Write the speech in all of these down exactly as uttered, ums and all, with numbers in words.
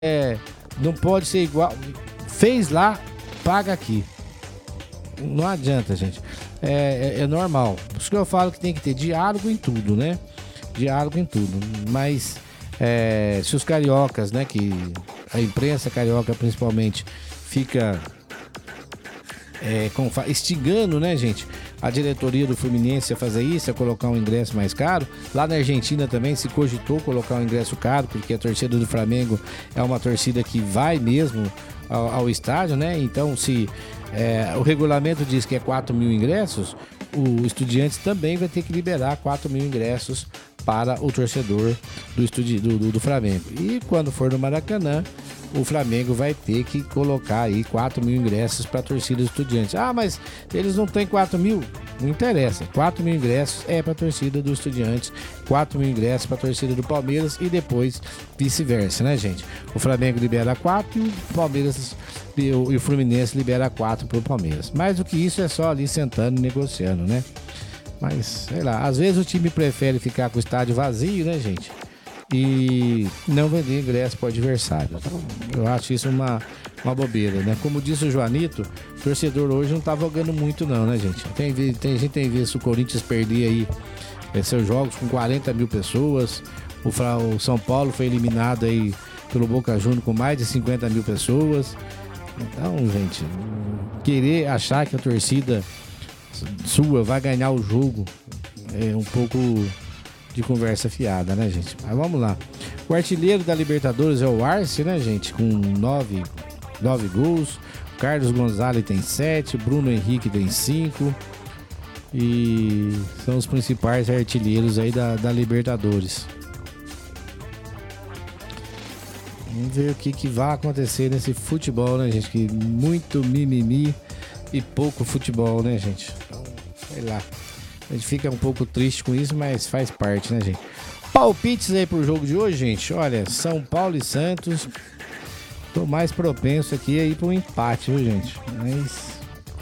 é, não pode ser igual. Fez lá, paga aqui. Não adianta, gente. É, é, é normal. Por isso que eu falo que tem que ter diálogo em tudo, né? Diálogo em tudo. Mas é, se os cariocas, né? Que a imprensa carioca principalmente fica é, com, instigando, né, gente? A diretoria do Fluminense a fazer isso, a colocar um ingresso mais caro. Lá na Argentina também se cogitou colocar um ingresso caro, porque a torcida do Flamengo é uma torcida que vai mesmo ao, ao estádio, né? Então, se é, o regulamento diz que é quatro mil ingressos, o Estudiantes também vai ter que liberar quatro mil ingressos para o torcedor do, estudi do, do, do Flamengo. E quando for no Maracanã, o Flamengo vai ter que colocar aí quatro mil ingressos para a torcida do Estudiantes. Ah, mas eles não têm quatro mil? Não interessa. quatro mil ingressos é para a torcida do Estudiantes, quatro mil ingressos para a torcida do Palmeiras e depois vice-versa, né, gente? O Flamengo libera quatro e o Palmeiras e o, e o Fluminense libera quatro para o Palmeiras. Mais do que isso é só ali sentando e negociando, né? Mas, sei lá, às vezes o time prefere ficar com o estádio vazio, né, gente? E não vender ingresso para o adversário. Então, eu acho isso uma, uma bobeira, né? Como disse o Joanito, o torcedor hoje não tá jogando muito não, né, gente? Tem, tem gente tem visto o Corinthians perder aí é, seus jogos com quarenta mil pessoas. O, o São Paulo foi eliminado aí pelo Boca Juniors com mais de cinquenta mil pessoas. Então, gente, querer achar que a torcida sua vai ganhar o jogo é um pouco de conversa fiada, né, gente? Mas vamos lá. O artilheiro da Libertadores é o Arce, né, gente? Com nove, nove gols. O Carlos Gonzalez tem sete. Bruno Henrique tem cinco. E são os principais artilheiros aí da, da Libertadores. Vamos ver o que, que vai acontecer nesse futebol, né, gente? Que muito mimimi e pouco futebol, né, gente? Então, sei lá. A gente fica um pouco triste com isso, mas faz parte, né, gente? Palpites aí pro jogo de hoje, gente. Olha, São Paulo e Santos. Tô mais propenso aqui aí pro empate, viu, gente? Mas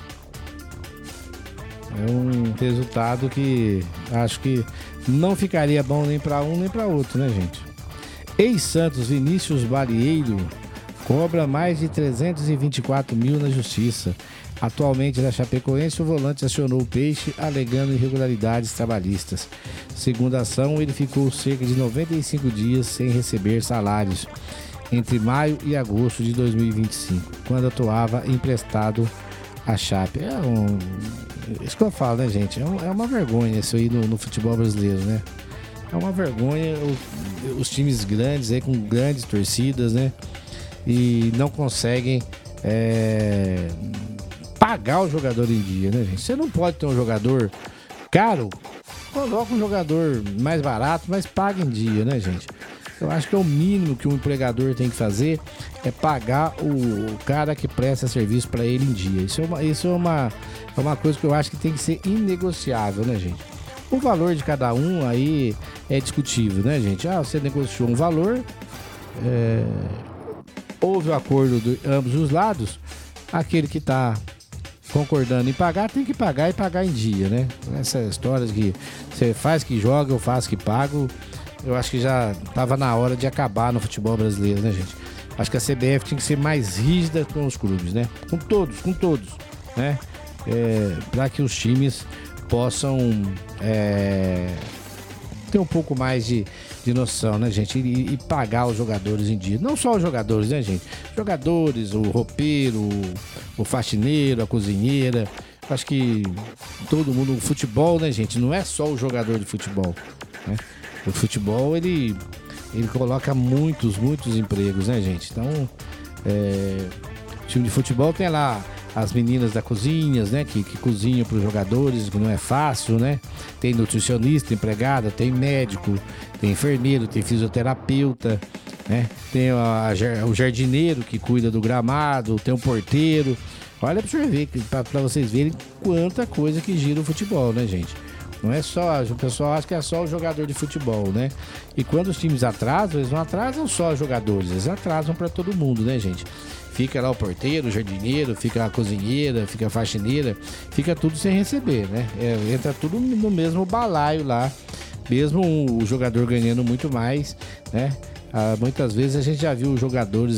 é um resultado que acho que não ficaria bom nem pra um nem pra outro, né, gente? Ex-Santos Vinícius Balieiro cobra mais de trezentos e vinte e quatro mil na justiça. Atualmente na Chapecoense, o volante acionou o Peixe alegando irregularidades trabalhistas. Segundo a ação, ele ficou cerca de noventa e cinco dias sem receber salários entre maio e agosto de dois mil e vinte e cinco, quando atuava emprestado à Chape. É um... Isso que eu falo, né, gente? É, um... é uma vergonha isso aí no, no futebol brasileiro, né? É uma vergonha os, os times grandes aí com grandes torcidas, né? E não conseguem é... pagar o jogador em dia, né, gente? Você não pode ter um jogador caro, coloca um jogador mais barato, mas paga em dia, né, gente? Eu acho que é o mínimo que um empregador tem que fazer é pagar o, o cara que presta serviço para ele em dia. Isso é uma, isso é uma, é uma coisa que eu acho que tem que ser inegociável, né, gente? O valor de cada um aí é discutível, né, gente? Ah, você negociou um valor, é, houve o acordo de ambos os lados, aquele que está concordando em pagar, tem que pagar e pagar em dia, né? Essa história de que você faz que joga, eu faço que pago, eu acho que já tava na hora de acabar no futebol brasileiro, né, gente? Acho que a C B F tinha que ser mais rígida com os clubes, né? Com todos, com todos, né? É, para que os times possam é, ter um pouco mais de, de noção, né, gente? E, e pagar os jogadores em dia. Não só os jogadores, né, gente? Jogadores, o roupeiro, o, o faxineiro, a cozinheira. Acho que todo mundo, o futebol, né, gente? Não é só o jogador de futebol, né? O futebol, ele, ele coloca muitos, muitos empregos, né, gente? Então, é, o time de futebol tem lá as meninas da cozinha, né, que, que cozinham para os jogadores, que não é fácil, né? Tem nutricionista, empregada, tem médico, tem enfermeiro, tem fisioterapeuta, né? Tem a, a, o jardineiro que cuida do gramado, tem o porteiro. Olha para você ver, para vocês verem quanta coisa que gira o futebol, né, gente? Não é só, o pessoal acha que é só o jogador de futebol, né? E quando os times atrasam, eles não atrasam só os jogadores, eles atrasam para todo mundo, né, gente? Fica lá o porteiro, o jardineiro, fica a cozinheira, fica a faxineira, fica tudo sem receber, né? É, entra tudo no mesmo balaio lá, mesmo o jogador ganhando muito mais, né? Ah, muitas vezes a gente já viu jogadores